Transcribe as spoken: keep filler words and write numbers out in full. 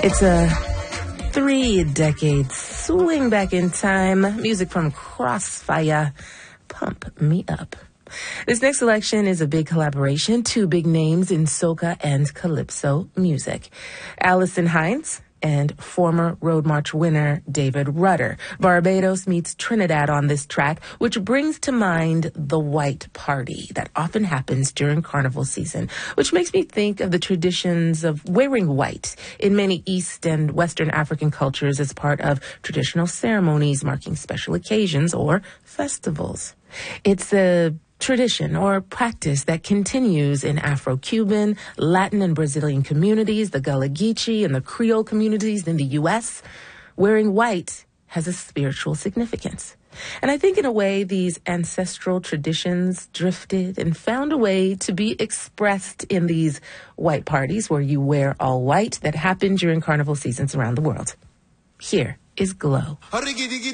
It's a three-decade swing back in time. Music from Crossfire, Pump Me Up. This next selection is a big collaboration, two big names in soca and calypso music. Alison Hinds and former Road March winner David Rudder. Barbados meets Trinidad on this track, which brings to mind the white party that often happens during carnival season, which makes me think of the traditions of wearing white in many East and Western African cultures as part of traditional ceremonies marking special occasions or festivals. It's a tradition or practice that continues in Afro-Cuban, Latin and Brazilian communities, the Gullah Geechee and the Creole communities in the U S. Wearing white has a spiritual significance. And I think in a way these ancestral traditions drifted and found a way to be expressed in these white parties where you wear all white that happen during carnival seasons around the world. Here is Glow.